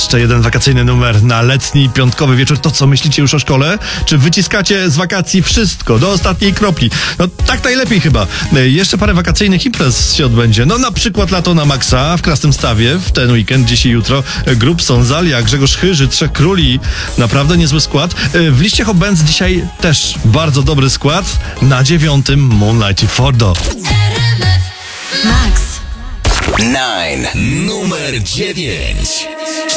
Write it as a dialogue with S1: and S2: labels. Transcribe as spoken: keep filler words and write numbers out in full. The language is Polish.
S1: Jeszcze jeden wakacyjny numer na letni, piątkowy wieczór. To co, myślicie już o szkole? Czy wyciskacie z wakacji wszystko, do ostatniej kropli? No tak najlepiej chyba. Jeszcze parę wakacyjnych imprez się odbędzie. No na przykład lato na maksa w Krasnymstawie w ten weekend, dziś i jutro. Grubson, Zalia, Grzegorz Chyży, Trzech Króli. Naprawdę niezły skład. W liście Hot Bands dzisiaj też bardzo dobry skład. Na dziewiątym Moonlight i Fordo.
S2: Max.
S3: dziewięć. Numer dziewięć.